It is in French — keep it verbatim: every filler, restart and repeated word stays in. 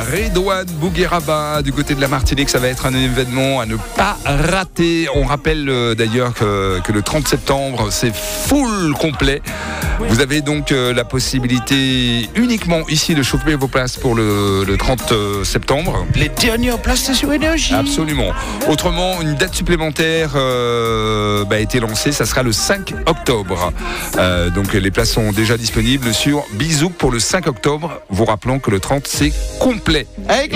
Redouane Bougueraba du côté de la Martinique. Ça va être un événement à ne pas rater. On rappelle euh, d'ailleurs que, que le trente septembre, c'est full complet. Vous avez donc euh, la possibilité uniquement ici de chauffer vos places pour le, le trente septembre. Les dernières places, c'est sur Énergie. Absolument. Autrement, une date supplémentaire euh, bah, a été lancée. Ça sera le cinq octobre. Euh, donc les places sont déjà disponibles sur Bizouk pour le cinq octobre. Vous rappelant que le trente, c'est complet. Avec